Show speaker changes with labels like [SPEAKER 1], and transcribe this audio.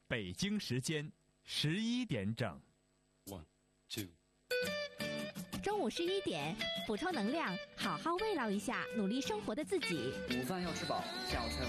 [SPEAKER 1] 北京时间11点整。
[SPEAKER 2] 1, 2。
[SPEAKER 3] 中午11点，补充能量，好好慰劳一下努力生活的自己。
[SPEAKER 4] 午饭要吃饱，下午才